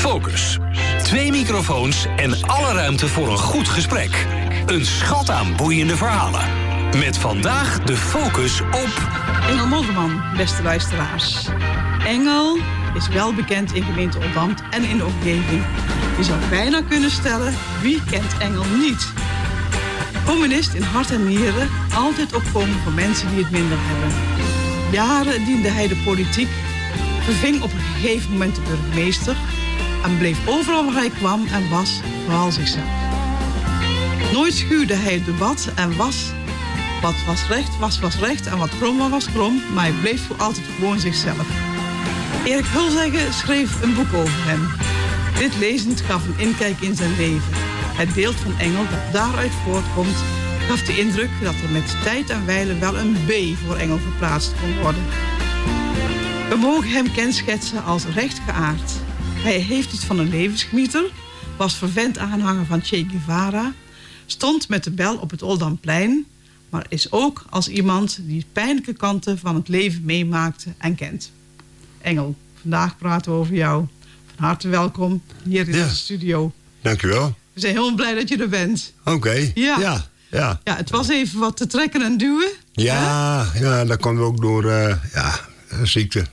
Focus. 2 microfoons en alle ruimte voor een goed gesprek. Een schat aan boeiende verhalen. Met vandaag de focus op... Engel Modderman, beste luisteraars. Engel is wel bekend in gemeente Oldambt en in de omgeving. Je zou bijna kunnen stellen, wie kent Engel niet? Communist in hart en nieren, altijd opkomen voor mensen die het minder hebben. Jaren diende hij de politiek, verving op een gegeven moment de burgemeester... en bleef overal waar hij kwam en was vooral zichzelf. Nooit schuwde hij het debat en was... Wat was recht en wat krom was krom, maar hij bleef voor altijd gewoon zichzelf. Erik Hulzeggen schreef een boek over hem. Dit lezend gaf een inkijk in zijn leven. Het beeld van Engel dat daaruit voortkomt, gaf de indruk dat er met tijd en wijle wel een B voor Engel geplaatst kon worden. We mogen hem kenschetsen als rechtgeaard. Hij heeft iets van een levensgenieter, was fervent aanhanger van Che Guevara, stond met de bel op het Oldamplein, maar is ook als iemand die pijnlijke kanten van het leven meemaakte en kent. Engel, vandaag praten we over jou. Van harte welkom hier in de studio. Dankjewel. We zijn heel blij dat je er bent. Oké. Ja, het was even wat te trekken en duwen. Ja, dat kwam ook door ziekte.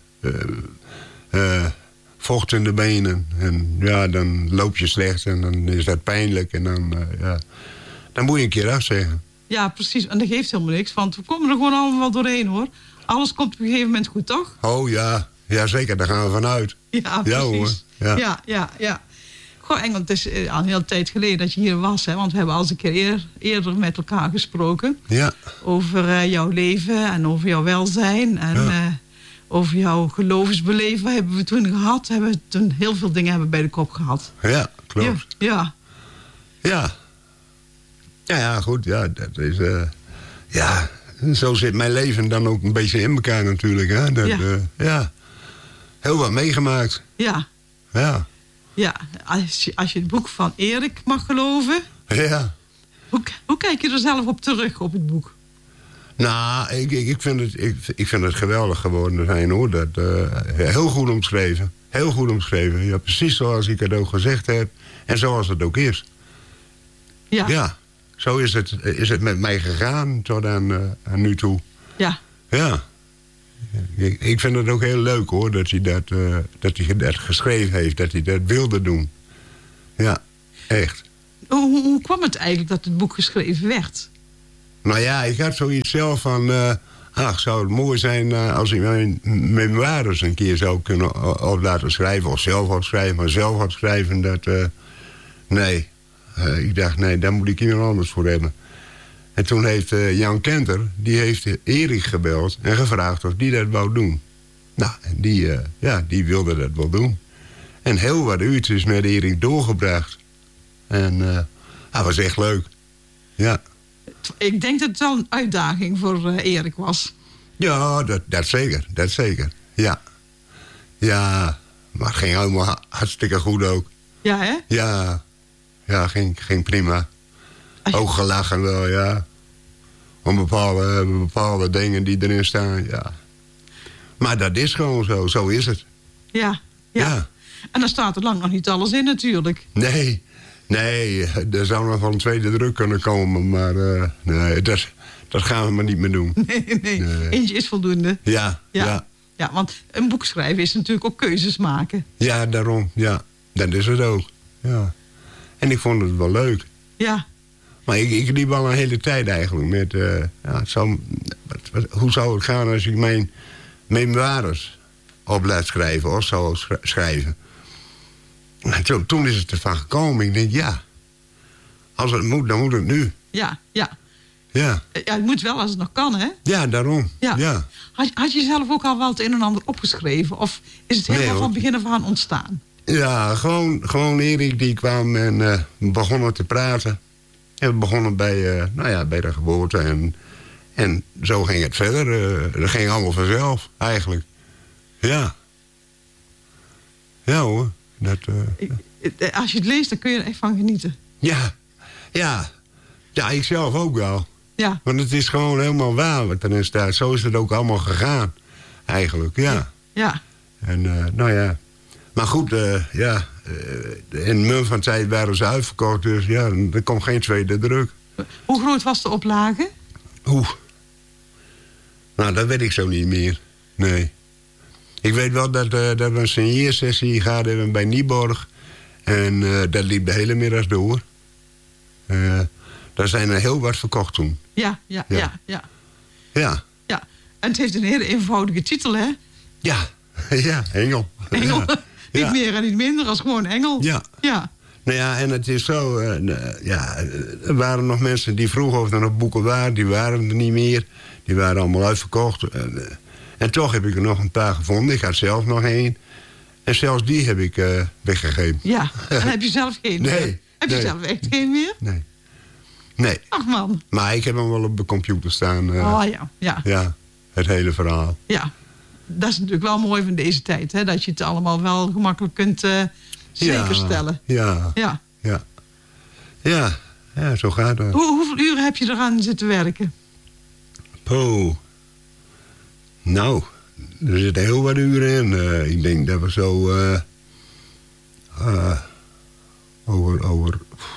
Vocht in de benen. En ja, dan loop je slecht en dan is dat pijnlijk. En dan moet je een keer afzeggen. Ja, precies. En dat geeft helemaal niks. Want we komen er gewoon allemaal doorheen, hoor. Alles komt op een gegeven moment goed, toch? Oh ja. Ja, zeker. Daar gaan we vanuit. Ja, precies. Hoor. Ja. Goh, Engel, het is al een hele tijd geleden dat je hier was, hè? Want we hebben al eens een keer eerder met elkaar gesproken. Ja. Over jouw leven en over jouw welzijn. En over jouw geloofsbeleven hebben we toen gehad. We toen heel veel dingen bij de kop gehad. Ja, klopt. Ja. Ja, goed. Ja, dat is... zo zit mijn leven dan ook een beetje in elkaar natuurlijk. Hè? Heel wat meegemaakt. Ja. Als je het boek van Erik mag geloven... Ja. Hoe kijk je er zelf op terug, op het boek? Nou, ik vind het geweldig geworden zijn, hoor. Dat, heel goed omschreven. Heel goed omschreven. Ja, precies zoals ik het ook gezegd heb. En zoals het ook is. Ja. Zo is het met mij gegaan tot aan nu toe. Ja. Ja. Ik vind het ook heel leuk, hoor, dat hij dat geschreven heeft. Dat hij dat wilde doen. Ja, echt. Hoe kwam het eigenlijk dat het boek geschreven werd? Nou ja, ik had zoiets zelf van... zou het mooi zijn als ik mijn memoires een keer zou kunnen op laten schrijven. Of zelf opschrijven, maar zelf opschrijven. Nee. Ik dacht, nee, daar moet ik iemand anders voor hebben. En toen heeft Jan Kenter, die heeft Erik gebeld en gevraagd of die dat wou doen. Nou, en die wilde dat wel doen. En heel wat uurtjes met Erik doorgebracht. En dat was echt leuk. Ja. Ik denk dat het wel een uitdaging voor Erik was. Ja, dat zeker. Ja. Ja, maar het ging helemaal hartstikke goed ook. Ja, hè? Ja, ging prima. Ook gelachen wel, ja. Om bepaalde dingen die erin staan, ja. Maar dat is gewoon zo is het. Ja. En dan staat er lang nog niet alles in natuurlijk. Nee, er zou nog wel een tweede druk kunnen komen, maar nee, dat gaan we maar niet meer doen. Nee. Eentje is voldoende. Ja. Ja, want een boek schrijven is natuurlijk ook keuzes maken. Ja, daarom, ja. Dat is het ook, ja. En ik vond het wel leuk. Ja. Maar ik liep al een hele tijd eigenlijk met... hoe zou het gaan als ik mijn memoires op laat schrijven of zou schrijven? En toen is het ervan gekomen. Ik denk, als het moet, dan moet het nu. Ja. Ja, het moet wel als het nog kan, hè? Ja, daarom. Ja. Had je zelf ook al wel het een en ander opgeschreven? Of is het helemaal van begin af aan ontstaan? Ja, gewoon Erik die kwam en we begonnen te praten. En we begonnen bij de geboorte. En zo ging het verder. Dat ging allemaal vanzelf, eigenlijk. Ja. Ja, hoor. Als je het leest, dan kun je er echt van genieten. Ja, ik zelf ook wel. Ja. Want het is gewoon helemaal waar wat erin staat. Zo is het ook allemaal gegaan, eigenlijk, ja. Ja. En Maar goed, in mum van tijd waren ze uitverkocht. Dus ja, er komt geen tweede druk. Hoe groot was de oplage? Nou, dat weet ik zo niet meer. Nee. Ik weet wel dat we een signeersessie gehad hebben bij Nieborg. En dat liep de hele middag door. Daar zijn er heel wat verkocht toen. Ja. En het heeft een hele eenvoudige titel, hè? Ja, Engel. Engel. Niet meer en niet minder als gewoon Engel. Ja. Nou ja, en het is zo... er waren nog mensen die vroegen of er nog boeken waren. Die waren er niet meer. Die waren allemaal uitverkocht. En toch heb ik er nog een paar gevonden. Ik had zelf nog één. En zelfs die heb ik weggegeven. Ja, en heb je zelf geen meer? Nee. Heb je zelf echt geen meer? Nee. Ach man. Maar ik heb hem wel op de computer staan. Ja, het hele verhaal. Ja, dat is natuurlijk wel mooi van deze tijd. Hè? Dat je het allemaal wel gemakkelijk kunt zekerstellen. Ja, zo gaat het. Hoeveel uren heb je eraan zitten werken? Nou, er zitten heel wat uren in. Ik denk dat we zo over...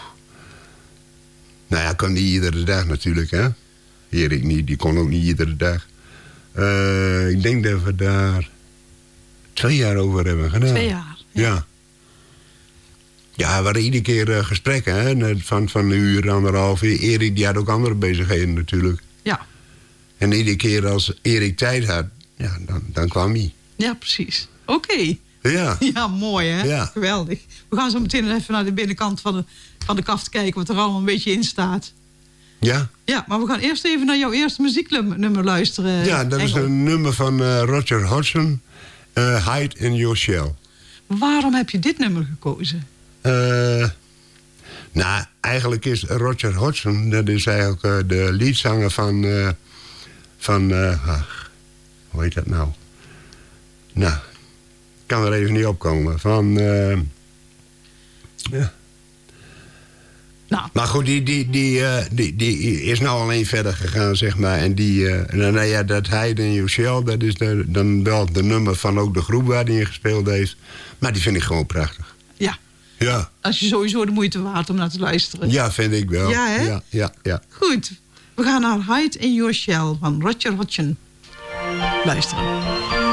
Nou ja, kan niet iedere dag natuurlijk, hè. Erik niet, die kon ook niet iedere dag. Ik denk dat we daar 2 jaar over hebben gedaan. 2 jaar? Ja. Ja, we hadden iedere keer gesprekken, hè. Van een uur, 1,5 uur. Erik, die had ook andere bezigheden natuurlijk. Ja. En iedere keer als Erik tijd had, ja, dan kwam hij. Ja, precies. Oké. Ja. Ja, mooi hè? Ja. Geweldig. We gaan zo meteen even naar de binnenkant van de kaft kijken wat er allemaal een beetje in staat. Ja? Ja, maar we gaan eerst even naar jouw eerste muzieknummer luisteren. Ja, dat is een nummer van Roger Hodgson. Hide in Your Shell. Waarom heb je dit nummer gekozen? Nou, eigenlijk is Roger Hodgson, dat is eigenlijk de leadzanger van hoe heet dat nou? Nou, ik kan er even niet opkomen. Ja. Nou. Maar goed, die is nou alleen verder gegaan, zeg maar. En dat Hide in Your Shell, dat is dan wel de nummer van ook de groep waar die in gespeeld heeft. Maar die vind ik gewoon prachtig. Ja. Ja. Als je sowieso de moeite waard om naar te luisteren. Ja, vind ik wel. Ja, hè? Ja. Goed. We gaan naar Hide in Your Shell van Roger Hodgson luisteren.